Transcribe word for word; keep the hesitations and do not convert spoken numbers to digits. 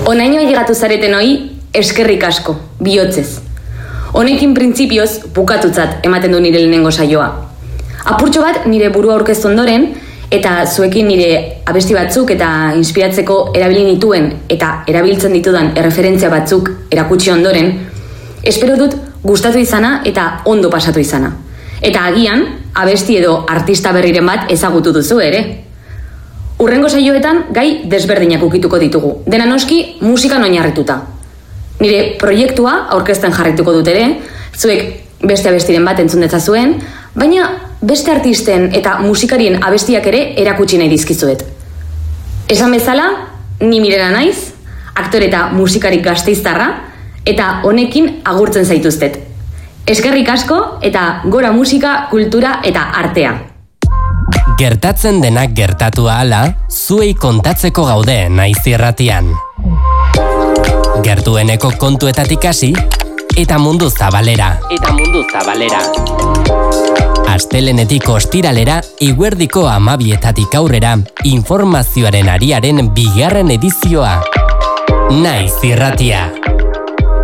Honaino ailegatu zareten hoi, eskerrik asko, bihotzez. Honekin printzipioz bukatutzat ematen du nire lehenengo saioa. Apurtxo bat nire burua aurkeztu ondoren, eta zuekin nire abesti batzuk eta inspiratzeko erabili nituen eta erabiltzen ditudan erreferentzia batzuk erakutsi ondoren, espero dut gustatu izana eta ondo pasatu izana. Eta agian, abesti edo artista berriren bat ezagutu duzu ere. Hurrengo saioetan gai desberdinak ukituko ditugu, dena noski musikan oinarrituta. Nire proiektua aurkezten jarrituko dut ere, zuek beste abestiren bat entzun detzazuen, baina beste artisten eta musikarien abestiak ere erakutsi nahi dizkizuet. Esan bezala, ni Mirena naiz, aktore eta musikarik gasteiztarra, eta honekin agurtzen zaituztet. Eskerrik asko eta gora musika, kultura eta artea. Gertatzen denak gertatu ahala, zuei kontatzeko gaude naiz irratian. Gertueneko kontuetatik hasi, eta mundu zabalera. Eta mundu zabalera. Astelenetik ostiralera, eguerdiko hamabietatik aurrera, informazioaren ariaren bigarren edizioa. Naiz irratia.